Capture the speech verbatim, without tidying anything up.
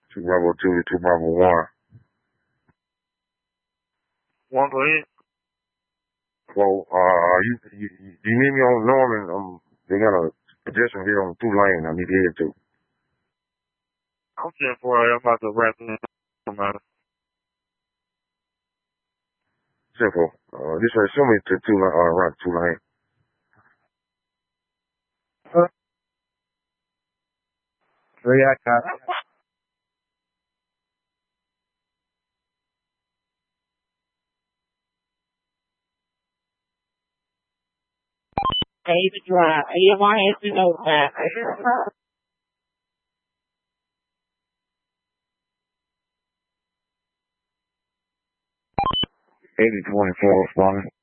Two Bravo two to two Bravo one. One, go ahead. Well, uh, you, you, you you need me on Norman? Um, they got a pedestrian here on two lane. I need to head to. I'm ten four. I'm about to wrap it up. Simple. Uh, just assume it to two lane, uh, right, two lane. So yeah, I got it. David Drive. A M I S to know that. eighty twenty-four, responding.